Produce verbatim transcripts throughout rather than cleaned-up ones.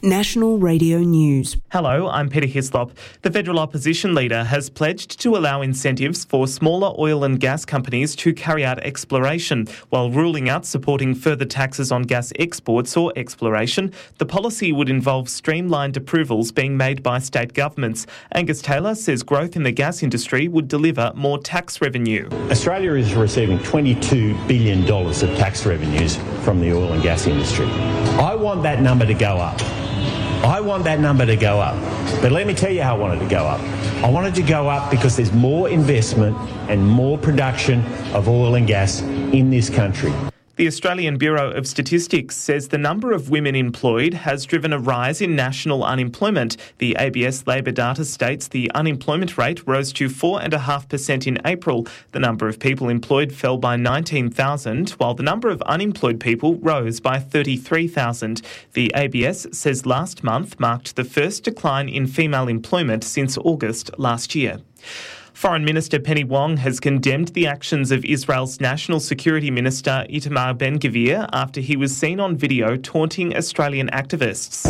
National Radio News. Hello, I'm Peter Hislop. The federal opposition leader has pledged to allow incentives for smaller oil and gas companies to carry out exploration, while ruling out supporting further taxes on gas exports or exploration. The policy would involve streamlined approvals being made by state governments. Angus Taylor says growth in the gas industry would deliver more tax revenue. Australia is receiving twenty-two billion dollars of tax revenues from the oil and gas industry. I want that number to go up. I want that number to go up. But let me tell you how I want it to go up. I want it to go up because there's more investment and more production of oil and gas in this country. The Australian Bureau of Statistics says the number of women employed has driven a rise in national unemployment. The A B S Labor data states the unemployment rate rose to four point five percent in April. The number of people employed fell by nineteen thousand, while the number of unemployed people rose by thirty-three thousand. The A B S says last month marked the first decline in female employment since August last year. Foreign Minister Penny Wong has condemned the actions of Israel's National Security Minister Itamar Ben-Gvir after he was seen on video taunting Australian activists.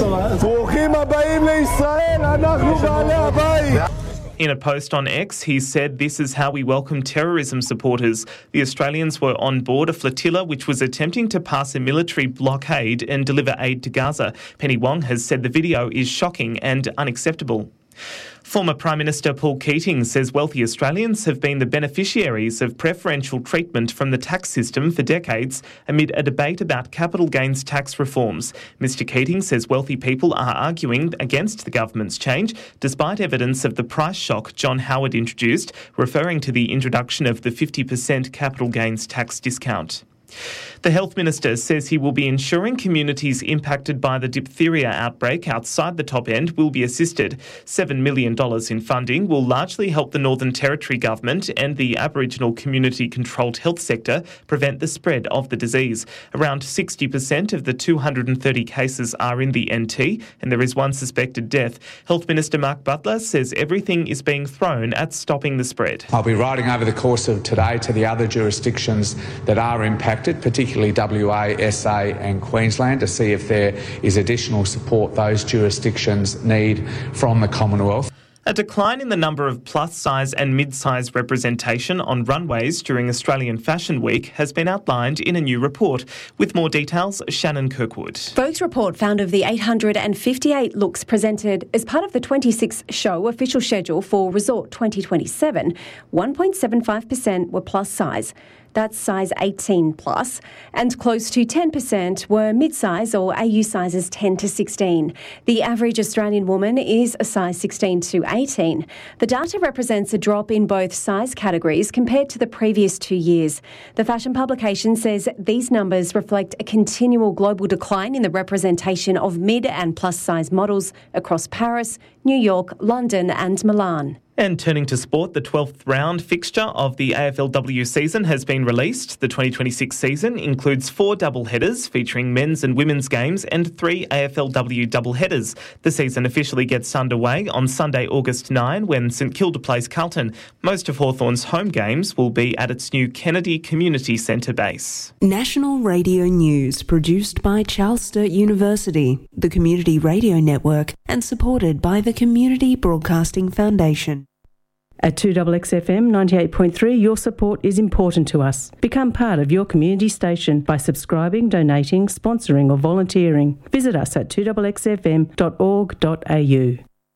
In a post on X, he said, "This is how we welcome terrorism supporters." The Australians were on board a flotilla which was attempting to pass a military blockade and deliver aid to Gaza. Penny Wong has said the video is shocking and unacceptable. Former Prime Minister Paul Keating says wealthy Australians have been the beneficiaries of preferential treatment from the tax system for decades amid a debate about capital gains tax reforms. Mister Keating says wealthy people are arguing against the government's change, despite evidence of the price shock John Howard introduced, referring to the introduction of the fifty percent capital gains tax discount. The Health Minister says he will be ensuring communities impacted by the diphtheria outbreak outside the top end will be assisted. seven million dollars in funding will largely help the Northern Territory Government and the Aboriginal community-controlled health sector prevent the spread of the disease. Around sixty percent of the two hundred thirty cases are in the N T, and there is one suspected death. Health Minister Mark Butler says everything is being thrown at stopping the spread. I'll be writing over the course of today to the other jurisdictions that are impacted, particularly W A, S A and Queensland, to see if there is additional support those jurisdictions need from the Commonwealth. A decline in the number of plus-size and mid-size representation on runways during Australian Fashion Week has been outlined in a new report. With more details, Shannon Kirkwood. Vogue's report found of the eight hundred fifty-eight looks presented as part of the twenty-six show official schedule for Resort twenty twenty-seven, one point seven five percent were plus-size. That's size eighteen plus, and close to ten percent were mid-size or A U sizes ten to sixteen. The average Australian woman is a size sixteen to eighteen. The data represents a drop in both size categories compared to the previous two years. The fashion publication says these numbers reflect a continual global decline in the representation of mid and plus-size models across Paris, New York, London and Milan. And turning to sport, the twelfth round fixture of the A F L W season has been released. The twenty twenty-six season includes four double-headers featuring men's and women's games and three A F L W double-headers. The season officially gets underway on Sunday, August ninth, when St Kilda plays Carlton. Most of Hawthorn's home games will be at its new Kennedy Community Centre base. National Radio News, produced by Charles Sturt University, the Community Radio Network, and supported by the Community Broadcasting Foundation. At two X X F M ninety-eight point three, your support is important to us. Become part of your community station by subscribing, donating, sponsoring or volunteering. Visit us at two X X F M dot org dot a u.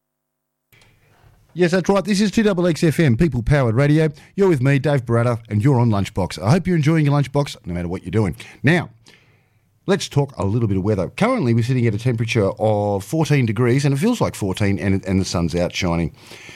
Yes, that's right. This is two X X F M, people-powered radio. You're with me, Dave Barata, and you're on Lunchbox. I hope you're enjoying your lunchbox, no matter what you're doing. Now, let's talk a little bit of weather. Currently, we're sitting at a temperature of fourteen degrees, and it feels like fourteen, and, and the sun's out shining.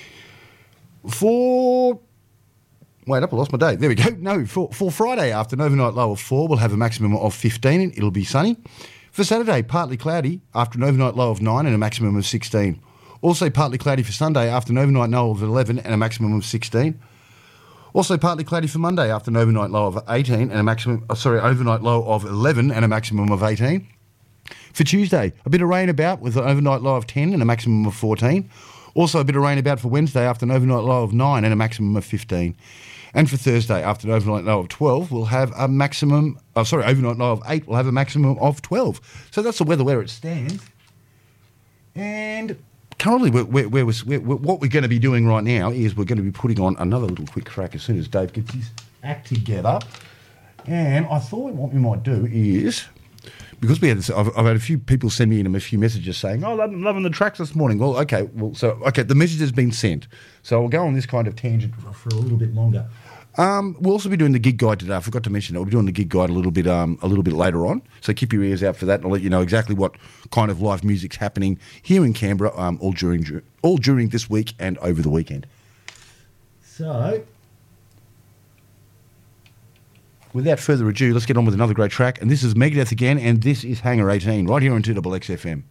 For, wait up, I lost my day. There we go. No, for, for Friday after an overnight low of four, we'll have a maximum of fifteen and it'll be sunny. For Saturday, partly cloudy after an overnight low of nine and a maximum of sixteen. Also partly cloudy for Sunday after an overnight low of eleven and a maximum of sixteen. Also partly cloudy for Monday after an overnight low of eighteen and a maximum, oh, sorry, overnight low of eleven and a maximum of eighteen. For Tuesday, a bit of rain about with an overnight low of ten and a maximum of fourteen. Also a bit of rain about for Wednesday after an overnight low of nine and a maximum of fifteen. And for Thursday after an overnight low of twelve, we'll have a maximum, oh sorry, overnight low of eight, we'll have a maximum of twelve. So that's the weather where it stands. And currently, we're, we're, we're, we're, we're, what we're going to be doing right now is we're going to be putting on another little quick track as soon as Dave gets his act together. And I thought what we might do is, because we had this, I've, I've had a few people send me in a few messages saying, oh, I'm loving the tracks this morning. Well, okay, well, so, okay, the message has been sent. So we'll go on this kind of tangent for, for a little bit longer. Um, we'll also be doing the gig guide today. I forgot to mention that. We'll be doing the gig guide a little bit um, a little bit later on. So keep your ears out for that, and I'll let you know exactly what kind of live music's happening here in Canberra um, all during all during this week and over the weekend. So, without further ado, let's get on with another great track. And this is Megadeth again, and this is Hangar eighteen, right here on two X X F M.